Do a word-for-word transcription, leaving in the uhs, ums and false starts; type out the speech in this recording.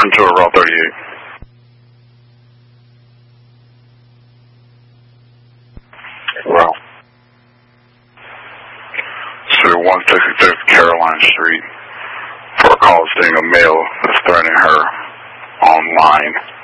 Ventura, Route thirty-eight. Well, so one sixty-six Caroline Street for a call stating a male that's threatening her online.